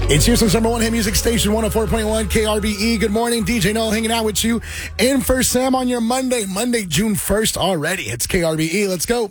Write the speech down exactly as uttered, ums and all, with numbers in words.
It's Houston's number one hit music station, one oh four point one K R B E. Good morning, D J Noel hanging out with you. In for Sam on your Monday, Monday, June first already. It's K R B E. Let's go.